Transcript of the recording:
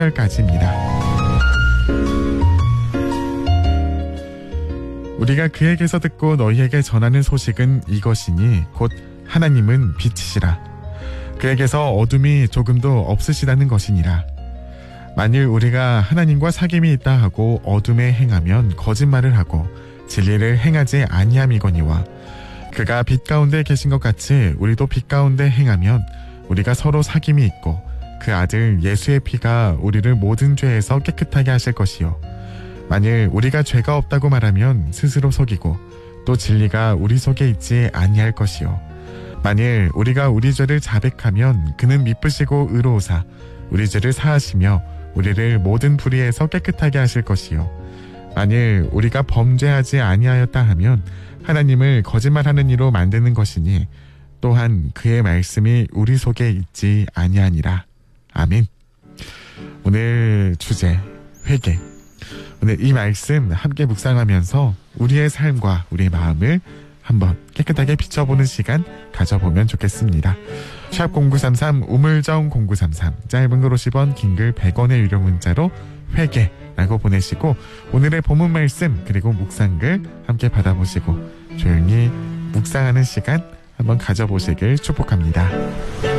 까지입니다. 우리가 그에게서 듣고 너희에게 전하는 소식은 이것이니 곧 하나님은 빛이시라. 그에게서 어둠이 조금도 없으시다는 것이니라. 만일 우리가 하나님과 사귐이 있다 하고 어둠에 행하면 거짓말을 하고 진리를 행하지 아니함이거니와 그가 빛 가운데 계신 것 같이 우리도 빛 가운데 행하면 우리가 서로 사귐이 있고 그 아들 예수의 피가 우리를 모든 죄에서 깨끗하게 하실 것이요 만일 우리가 죄가 없다고 말하면 스스로 속이고 또 진리가 우리 속에 있지 아니할 것이요 만일 우리가 우리 죄를 자백하면 그는 미쁘시고 의로우사 우리 죄를 사하시며 우리를 모든 불의에서 깨끗하게 하실 것이요 만일 우리가 범죄하지 아니하였다 하면 하나님을 거짓말하는 이로 만드는 것이니 또한 그의 말씀이 우리 속에 있지 아니하니라. 아멘. 오늘 주제 회개. 오늘 이 말씀 함께 묵상하면서 우리의 삶과 우리의 마음을 한번 깨끗하게 비춰보는 시간 가져보면 좋겠습니다. 샵 0933 우물정 0933 짧은 글 50원 긴 글 100원의 유료 문자로 회개라고 보내시고 오늘의 본문 말씀 그리고 묵상글 함께 받아보시고 조용히 묵상하는 시간 한번 가져보시길 축복합니다.